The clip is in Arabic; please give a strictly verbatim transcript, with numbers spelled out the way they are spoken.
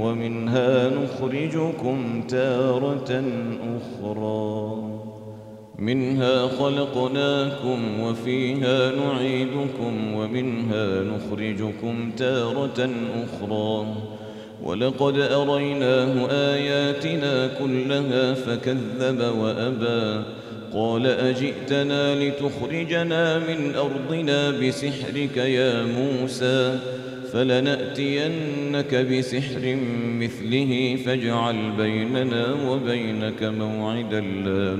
ومنها نخرجكم تارة أخرى. منها خلقناكم وفيها نعيدكم ومنها نخرجكم تارة أخرى. ولقد أريناه آياتنا كلها فكذب وأبى. قال أجئتنا لتخرجنا من أرضنا بسحرك يا موسى؟ فلنأتينك بسحر مثله فاجعل بيننا وبينك موعدا لا